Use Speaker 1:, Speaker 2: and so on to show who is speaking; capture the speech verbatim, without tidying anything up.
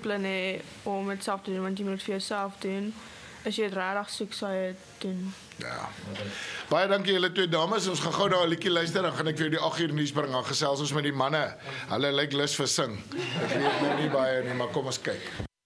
Speaker 1: dissipline hê om dit self te doen, want jy moet dit vir jouself doen. As jy dit regtig soek, sal jy dit doen.
Speaker 2: Ja. Baie dankie julle twee dames. Ons gaan gou daar 'n liedjie luister, dan gaan ek vir jou die agt uur nuus bring. Dan gesels ons met die manne. Hulle lyk lus vir sing. Ek weet nou nie baie nie, maar kom ons kyk.